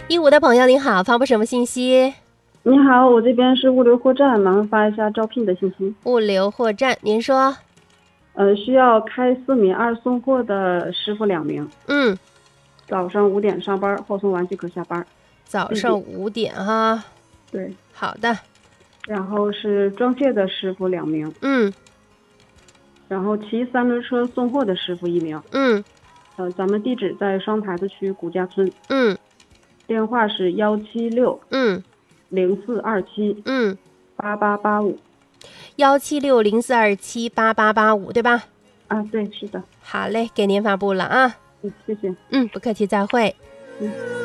15的朋友您好，发布什么信息？ 你好，我这边是物流货站，麻烦发一下招聘的信息。 物流货站，您说。 需要开4米2送货的师傅2名。早上5点上班，货送完即可下班。 早上5点哈。 对， 好的。 然后是装卸的师傅2名。然后骑3轮车送货的师傅1名。咱们地址在双台子区古家村。电话是17604278885。 17604278885，对吧？ 啊，对，是的。 好嘞，给您发布了啊。 谢谢。 不客气，再会。